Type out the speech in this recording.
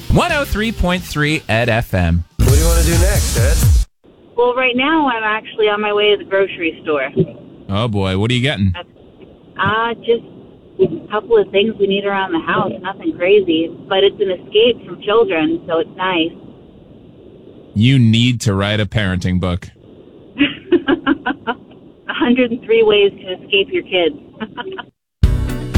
103.3 Ed FM. What do you want to do next, Ed? Well, right now I'm actually on my way to the grocery store. Oh, boy. What are you getting? Just a couple of things we need around the house. Nothing crazy, but it's an escape from children, so it's nice. You need to write a parenting book. 103 ways to escape your kids.